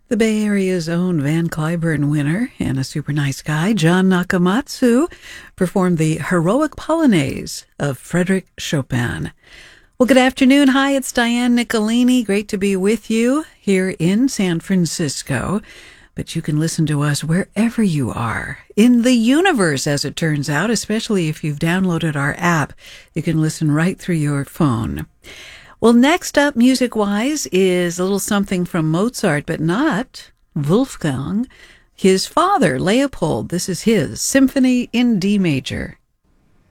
The Bay Area's own Van Cliburn winner and a super nice guy, John Nakamatsu, performed the Heroic Polonaise of Frédéric Chopin. Well, good afternoon. Hi, it's Diane Nicolini. Great to be with you here in San Francisco. But you can listen to us wherever you are in the universe, as it turns out, especially if you've downloaded our app. You can listen right through your phone. Well, next up, music-wise, is a little something from Mozart, but not Wolfgang. His father, Leopold, this is his Symphony in D major.